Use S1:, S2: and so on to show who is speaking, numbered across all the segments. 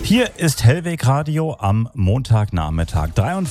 S1: Hier ist Hellweg Radio am Montagnachmittag.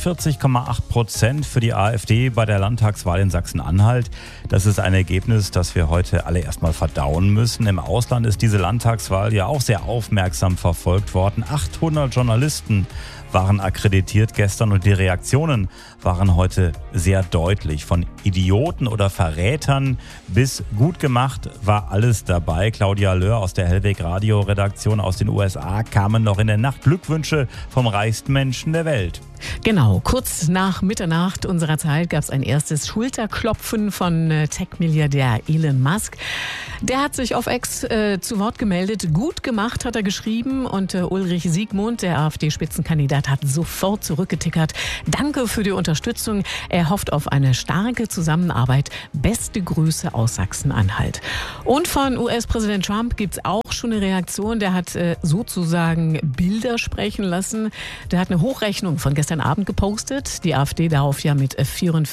S1: 43,8% für die AfD bei der Landtagswahl in Sachsen-Anhalt. Das ist ein Ergebnis, das wir heute alle erstmal verdauen müssen. Im Ausland ist diese Landtagswahl ja auch sehr aufmerksam verfolgt worden. 800 Journalisten waren akkreditiert gestern und die Reaktionen waren heute sehr deutlich. Von Idioten oder Verrätern bis gut gemacht war alles dabei. Claudia Löhr aus der Hellweg Radio Redaktion aus den USA kamen noch in der Nacht Glückwünsche vom reichsten Menschen der Welt.
S2: Genau, kurz nach Mitternacht unserer Zeit gab es ein erstes Schulterklopfen von Tech-Milliardär Elon Musk. Der hat sich auf X zu Wort gemeldet. Gut gemacht, hat er geschrieben. Und Ulrich Siegmund, der AfD-Spitzenkandidat, hat sofort zurückgetickert. Danke für die Unterstützung. Er hofft auf eine starke Zusammenarbeit. Beste Grüße aus Sachsen-Anhalt. Und von US-Präsident Trump gibt es auch schon eine Reaktion. Der hat sozusagen Bilder sprechen lassen. Der hat eine Hochrechnung von gestern Abend gepostet. Die AfD darauf ja mit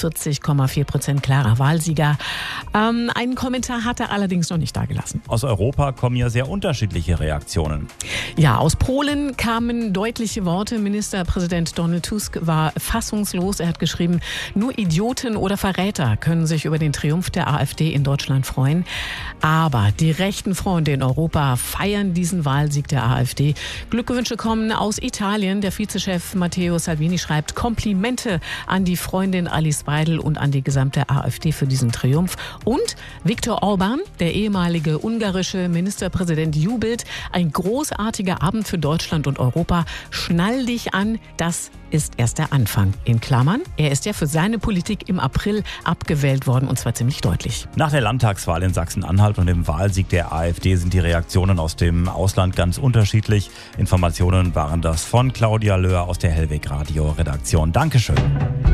S2: 44,4% klarer Wahlsieger. Einen Kommentar hat er allerdings noch nicht dagelassen.
S1: Aus Europa kommen ja sehr unterschiedliche Reaktionen.
S2: Ja, aus Polen kamen deutliche Worte. Ministerpräsident Donald Tusk war fassungslos. Er hat geschrieben, nur Idioten oder Verräter können sich über den Triumph der AfD in Deutschland freuen. Aber die rechten Freunde in Europa feiern diesen Wahlsieg der AfD. Glückwünsche kommen aus Italien. Der Vizechef Matteo Salvini schreibt Komplimente an die Freundin Alice Weidel und an die gesamte AfD für diesen Triumph. Und Viktor Orbán, der ehemalige ungarische Ministerpräsident, jubelt. Ein großartiger Abend für Deutschland und Europa. Schnall dich an, das ist erst der Anfang. In Klammern, er ist ja für seine Politik im April abgewählt worden und zwar ziemlich deutlich.
S1: Nach der Landtagswahl in Sachsen-Anhalt und dem Wahlsieg der AfD sind die Reaktionen aus dem Ausland ganz unterschiedlich. Informationen waren das von Claudia Löhr aus der Hellweg Radio Redaktion. Dankeschön.